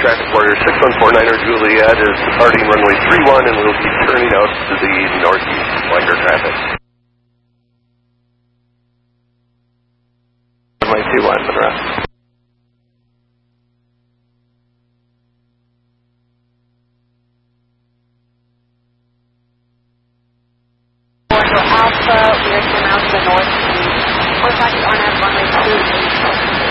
Traffic Warrior 6149er Juliet is departing runway 31 and will be turning out to the northeast wider traffic. Runway 21, Monroe. Alpha, we are turning out to the northeast. We're talking on runway 28.